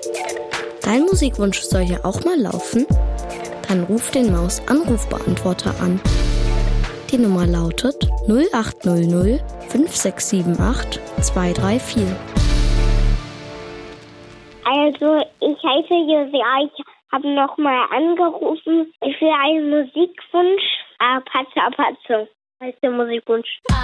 Dein Musikwunsch soll ja auch mal laufen? Dann ruf den Maus-Anrufbeantworter an. Die Nummer lautet 0800 5678 234. Also, ich heiße Josia, ich habe nochmal angerufen. Ich will einen Musikwunsch. Patze, Patze heißt der Musikwunsch.